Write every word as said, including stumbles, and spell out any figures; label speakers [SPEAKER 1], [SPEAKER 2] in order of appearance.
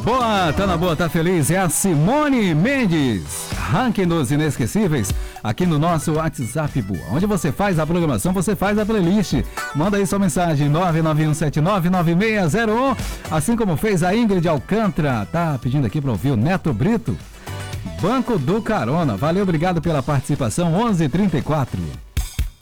[SPEAKER 1] Boa, tá na boa, tá feliz. É a Simone Mendes. Ranking dos inesquecíveis aqui no nosso WhatsApp, boa. Onde você faz a programação, você faz a playlist. Manda aí sua mensagem nove nove um sete nove nove seis zero um. Assim como fez a Ingrid Alcântara. Tá pedindo aqui pra ouvir o Neto Brito. Banco do Carona. Valeu, obrigado pela participação. onze e trinta e quatro.